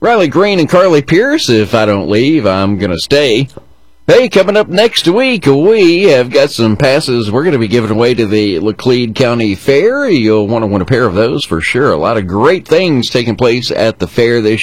Riley Green and Carly Pierce. If I don't leave, I'm going to stay. Hey, coming up next week, we have got some passes we're going to be giving away to the Laclede County Fair. You'll want to win a pair of those for sure. A lot of great things taking place at the fair this